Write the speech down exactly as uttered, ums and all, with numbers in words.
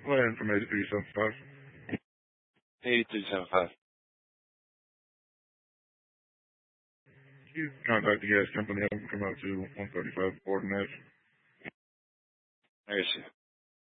Plan from eighty-three seventy-five. eighty-three seventy-five. You contact the gas company. I can come out to one thirty-five Borden Ave. I see.